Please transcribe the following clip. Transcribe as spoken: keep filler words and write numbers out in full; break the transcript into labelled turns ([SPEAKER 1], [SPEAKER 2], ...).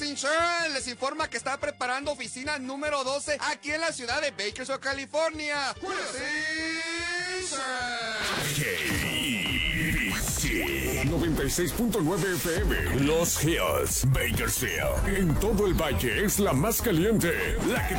[SPEAKER 1] Insurance les informa que está preparando oficina número doce aquí en la ciudad de Bakersfield, California.
[SPEAKER 2] noventa y seis punto nueve F M, Los Hills, Bakersfield. En todo el valle es la más caliente, la que